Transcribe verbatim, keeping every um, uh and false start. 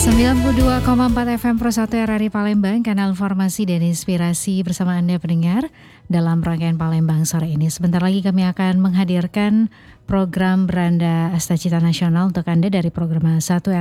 sembilan puluh dua koma empat F M Pro satu R R I Palembang, kanal informasi dan inspirasi bersama Anda pendengar dalam rangkaian Palembang sore ini. Sebentar lagi kami akan menghadirkan program Beranda Asta Cita Nasional untuk Anda dari program satu